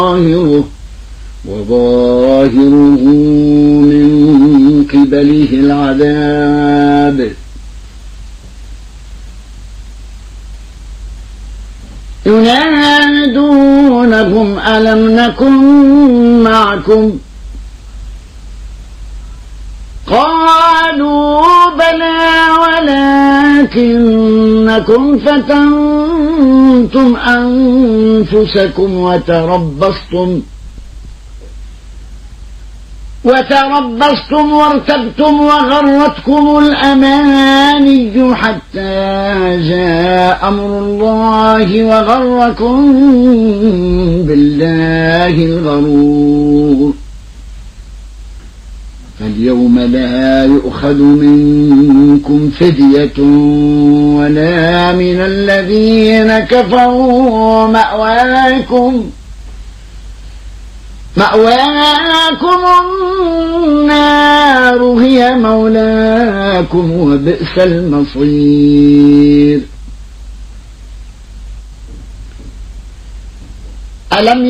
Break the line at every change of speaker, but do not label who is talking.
وظاهره من قبله العذاب. ينادونهم ألم نكن معكم قالوا بلى ولكنكم فتنتم أنفسكم وتربصتم وارتبتم وغرتكم الأماني حتى جاء أمر الله وغركم بالله الغرور. فاليوم لا يؤخذ منكم فدية ولا من الذين كفروا مأواكم النار هي مولاكم وبئس المصير. ألم